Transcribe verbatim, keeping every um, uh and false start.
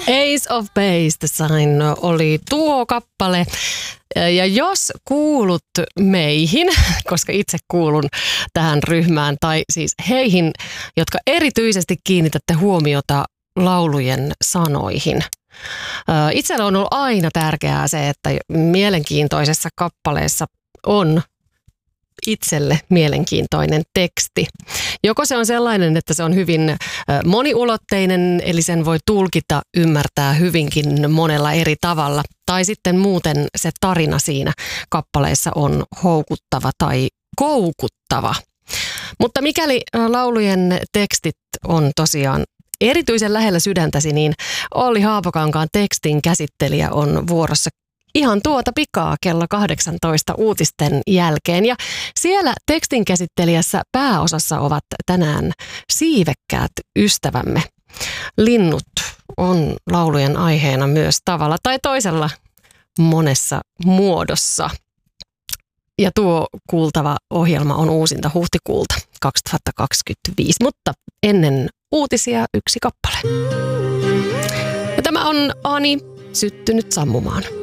Ace of Base The Sign oli tuo kappale. Ja jos kuulut meihin, koska itse kuulun tähän ryhmään, tai siis heihin, jotka erityisesti kiinnitätte huomiota laulujen sanoihin. Itsellä on ollut aina tärkeää se, että mielenkiintoisessa kappaleessa on itselle mielenkiintoinen teksti. Joko se on sellainen, että se on hyvin moniulotteinen, eli sen voi tulkita, ymmärtää hyvinkin monella eri tavalla, tai sitten muuten se tarina siinä kappaleessa on houkuttava tai koukuttava. Mutta mikäli laulujen tekstit on tosiaan erityisen lähellä sydäntäsi, niin Olli Haapokankaan tekstin käsittelijä on vuorossa ihan tuota pikaa kello kahdeksantoista uutisten jälkeen. Ja siellä tekstin käsittelijässä pääosassa ovat tänään siivekkäät ystävämme. Linnut on laulujen aiheena myös tavalla tai toisella monessa muodossa. Ja tuo kuultava ohjelma on uusinta huhtikuulta kaksituhattakaksikymmentäviisi, mutta ennen uutisia yksi kappale. Ja tämä on Ani, Syttynyt sammumaan.